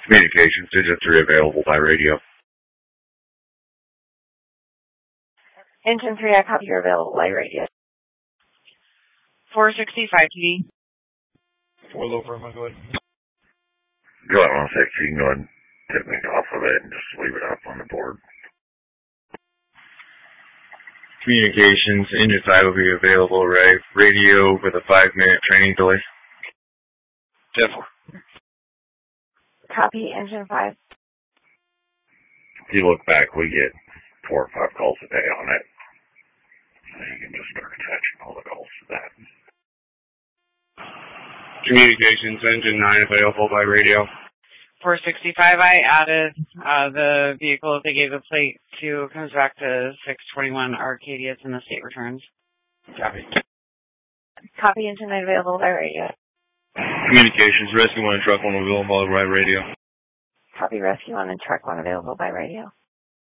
Communications, Engine 3 available by radio. Engine 3, I copy you're available by radio. 465 TD. 4 low for my go ahead. Go ahead, 106. You can go ahead and take me off of it and just leave it up on the board. Communications, Engine 5 will be available, right? Radio with a 5-minute training delay. Jeff. Copy, Engine 5. If you look back, we get 4 or 5 calls a day on it. So you can just start attaching all the calls to that. Communications, Engine 9 available by radio. 465, I added the vehicle they gave the plate to, comes back to 621 Arcadia. It's in the state returns. Copy. Copy, Engine 9 available by radio. Communications, Rescue 1 and Truck 1 available by radio. Copy, Rescue 1 and Truck 1 available by radio.